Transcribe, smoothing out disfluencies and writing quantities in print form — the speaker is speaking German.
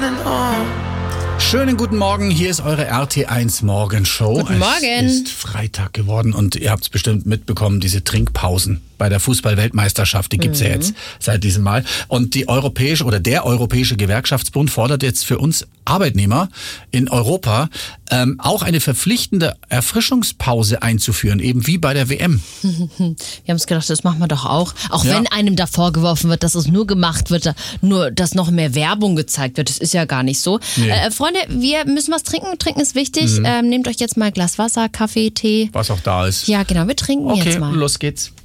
Schönen guten Morgen, hier ist eure RT1 Morgenshow. Guten Morgen. Es ist Freitag geworden und ihr habt es bestimmt mitbekommen, diese Trinkpausen bei der Fußball-Weltmeisterschaft, die gibt's ja jetzt seit diesem Mal. Und der Europäische Gewerkschaftsbund fordert jetzt für uns Arbeitnehmer in Europa auch eine verpflichtende Erfrischungspause einzuführen, eben wie bei der WM. Wir haben uns gedacht, das machen wir doch auch. Auch wenn einem da vorgeworfen wird, dass es nur gemacht wird, nur dass noch mehr Werbung gezeigt wird. Das ist ja gar nicht so. Nee. Freunde, wir müssen was trinken. Trinken ist wichtig. Nehmt euch jetzt mal ein Glas Wasser, Kaffee, Tee. Was auch da ist. Ja, genau. Wir trinken jetzt mal. Okay, los geht's.